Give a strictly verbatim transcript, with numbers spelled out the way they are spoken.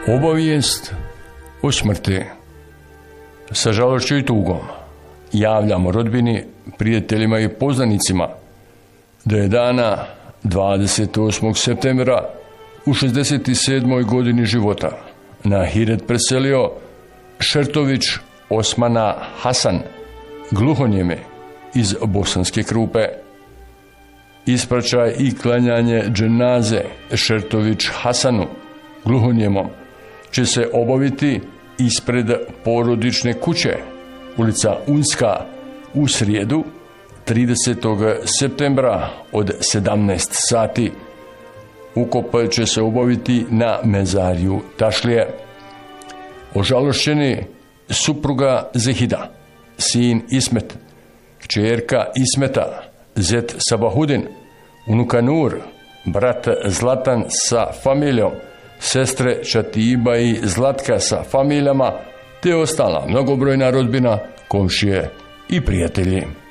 Obavijest o smrti. Sa žalošću i tugom javljamo rodbini, prijateljima i poznanicima da je dana dvadeset osmog septembra u šezdeset sedmoj godini života na Ahiret preselio Šertović Osmana Hasan, gluhonijeme iz Bosanske Krupe. Ispraćaj i klanjanje dženaze Šertović Hasanu, gluhonijemom, će se obaviti ispred porodične kuće, ulica Unska, u srijedu tridesetog septembra od sedamnaest sati. Ukop će se obaviti na mezariju Tašlije. Ožalošćeni supruga Zehida, sin Ismet, kćerka Ismeta, zet Sabahudin, unuka Nur, brat Zlatan sa familijom, sestre Čatiba i Zlatka sa familijama, te ostala mnogobrojna rodbina, komšije i prijatelji.